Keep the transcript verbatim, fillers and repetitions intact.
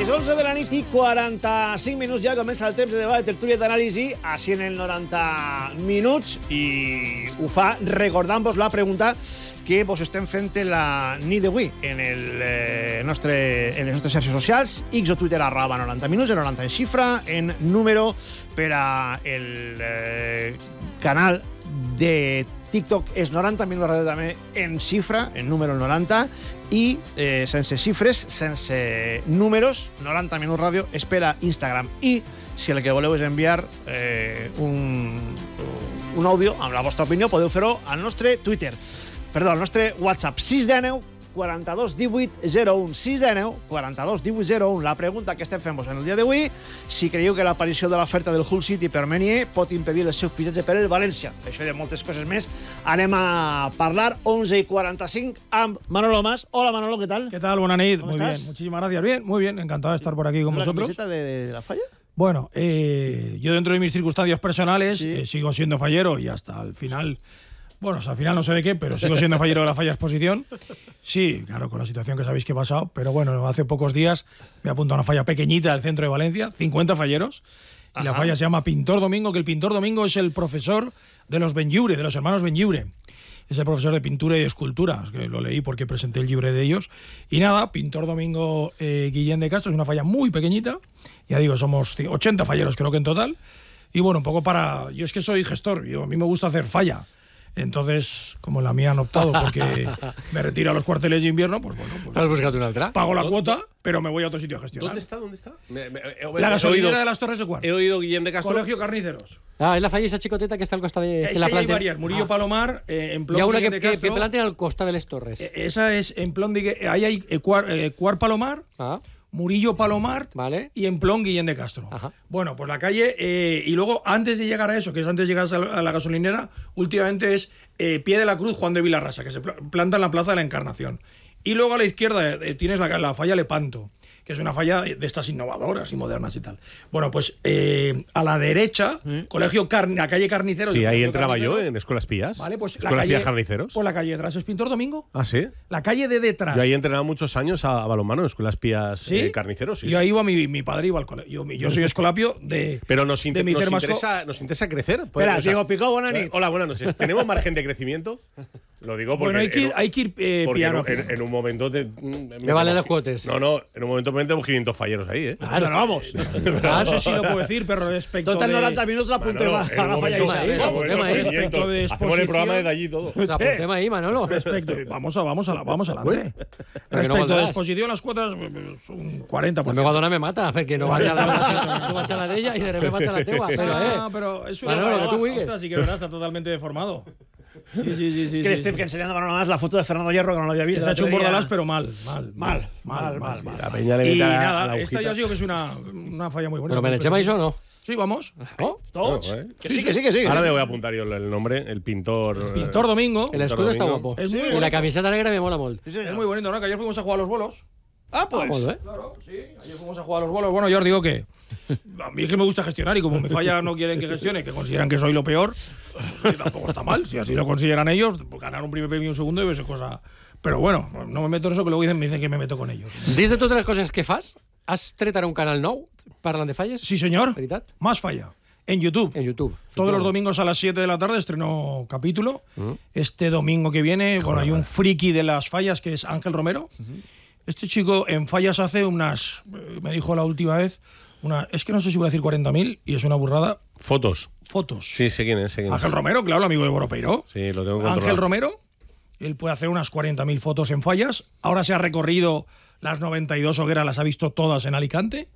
Les onze de la nit i quaranta-cinc minuts ja comença el temps de debat, de tertúlia d'anàlisi, així en el noranta minuts, i ho fa recordant-vos la pregunta que vos estem fent la nit d'avui en, el, eh, nostre, en les nostres xarxes socials, X o Twitter, arroba noranta minuts, el noranta en xifra, en número per a el eh, canal de TikTok és noranta minuts ràdio també en xifra, en número noranta, i eh, sense xifres, sense números, noranta minuts ràdio és per a Instagram. I si el que voleu és enviar eh, un, un àudio amb la vostra opinió, podeu fer-ho al nostre Twitter, perdó, al nostre WhatsApp, sis cents dinou quaranta-dos divuit zero un, sis cents dinou quaranta-dos divuit zero un. La pregunta que estem fent-vos en el dia d'avui, si creieu que l'aparició de l'oferta del Hull City per Meunier pot impedir el seu fitxatge per el València. Això i de moltes coses més anem a parlar. Onze y quaranta-cinc amb Manolo Mas. Hola Manolo, ¿qué tal? ¿Qué tal? Buenas noches. Muy estás? bien, muchísimas gracias. Bien, muy bien, encantado de estar por aquí con ¿La vosotros. camiseta de, de la falla? Bueno, eh, yo dentro de mis circunstancias personales Sí. eh, sigo siendo fallero y hasta el final... Bueno, hasta el final no sé de qué, pero sigo siendo fallero de la Falla Exposición. Sí, claro, con la situación que sabéis que he pasado. Pero bueno, hace pocos días me apunto a una falla pequeñita del centro de Valencia, cincuenta falleros. Y Ajá. la falla se llama Pintor Domingo, que el Pintor Domingo es el profesor de los Benlliure, de los hermanos Benlliure. Es el profesor de pintura y escultura, que lo leí porque presenté el libro de ellos. Y nada, Pintor Domingo eh, Guillén de Castro, es una falla muy pequeñita. Ya digo, somos ochenta falleros creo que en total. Y bueno, un poco para... Yo es que soy gestor, yo, a mí me gusta hacer falla. Entonces, como la mía han optado porque me retiro a los cuarteles de invierno, pues bueno, pues ¿Has buscado una otra? pago la cuota, pero me voy a otro sitio a gestionar. ¿Dónde está? ¿Dónde está? Me, me, he, La he gasolinera oído, de las Torres de Cuart. he oído Guillén de Castro. Colegio Carniceros. Ah, es la falla esa chicoteta que está al costado de, Es de que la hay planta. varias. Murillo Ah. Palomar, eh, en Y Plon a una que, Guillén de que, que Castro. plantea al costado de las Torres. Eh, Esa es en Plon de... Ahí hay eh, Cuar, eh, Cuart Palomar, Ah, Murillo Palomar vale. y en Plon Guillén de Castro. Ajá. Bueno, pues la calle, eh, y luego antes de llegar a eso, que es antes de llegar a la, a la gasolinera, últimamente es eh, Pie de la Cruz Juan de Vilarrasa, que se pla- planta en la Plaza de la Encarnación. Y luego a la izquierda eh, tienes la, la falla Lepanto, que es una falla de estas innovadoras y modernas y tal. Bueno, pues eh, a la derecha, Colegio Carni, la calle Carniceros. Sí, del ahí Colegio entraba yo Carniceros. en Escuelas Pías. Vale, pues la Escuelas calle, Pías Carniceros. Pues la calle de detrás es Pintor Domingo. Ah, sí. La calle de detrás. Yo ahí he entrenado muchos años a, a balonmano en Escuelas Pías ¿Sí? eh, Carniceros. Sí, y sí. ahí iba mi, mi padre, iba al colegio. Yo, yo soy escolapio de. Pero nos, de inter- mi nos, Cermasco. interesa, nos interesa crecer. Pues, Espera, o sea, Diego Picó, buena eh, nit. Hola, buenas noches. ¿Tenemos margen de crecimiento? Lo digo porque... Bueno, hay que ir, en un- hay que ir eh, porque en, piano. un- en- en un momento... Te, Me valen los cuotes. No, no, en un momento tenemos quinientos falleros ahí, ¿eh? Claro, vamos. Ah, eso sí lo puedo decir, pero respecto Tot el de... noranta minuts l'apuntem Manolo, a en un la falla momento- Isabel. Eso, Bueno, tema ahí. quinientos. Respecto de Hacemos el programa exposición. desde allí todo. La apuntemos ahí, Manolo. Respecto, vamos a, vamos a, la- vamos adelante. Pero que no Respecto de valdrás. exposición, las cuotas eh, son cuarenta por La ciento. meva dona me mata, perquè no vaig a la, no vaig a la d'ella i de repente vaig a la teua. Però, eh, Ah, pero es una Manolo, falla que tú más. huigues. Ostras, sí que verás, está totalmente deformado. Sí, sí, sí, sí. Que sí, l'estem sí. que ensenyant a Manolo Mas la foto de Fernando Hierro, que no l'havia vist. Se ha hecho un l'altre dia. bordalás, pero mal, mal. Mal, mal, mal, mal. La peña le Y mete a la- a nada, la esta agujita. ya os digo que es una, una falla muy buena. però mereixem això o no? Sí, vamos. No? Tots? No, eh? Que sí, que sí, que sí. Ahora me voy a apuntar yo el nombre, el pintor. eh, Pintor Domingo. El escudo està Domingo. guapo. Es muy I la bonito. camiseta negra me mola molt. Sí, senyor. Es muy bonito, ¿no? Que ayer fuimos a jugar a los bolos. Ah, pues. Molt bé. Claro, sí, ayer fuimos a jugar a los bolos. Bueno, yo os digo que a mí es que me gusta gestionar y como mi falla no quieren que gestione, que consideran que soy lo peor, que tampoco está mal. Si así lo consideran ellos, pues ganar un primer premio y un segundo debe ser cosa... Pero bueno, no me meto en eso, que luego dicen, me dicen que me meto con ellos. Dins de totes les coses que fas, has tret ara un canal nou parlant de falles? Sí, señor. Veritat? Más falla. En YouTube. En YouTube. Todos los domingos a las siete de la tarde estreno capítulo. Mm. Este domingo que viene, bueno, hay un friki de las fallas que es Ángel Romero. Este chico en fallas hace unas, eh, me dijo la última vez, una, es que no sé si voy a decir cuarenta mil y es una burrada, Fotos. fotos. Sí, sé quién es. Sé quién es. Ángel Romero, claro, el amigo de Boropeiro. Sí, lo tengo controlado. Ángel Romero, él puede hacer unas cuarenta mil fotos en fallas. Ahora se ha recorrido las noventa y dos hogueras, las ha visto todas en Alicante.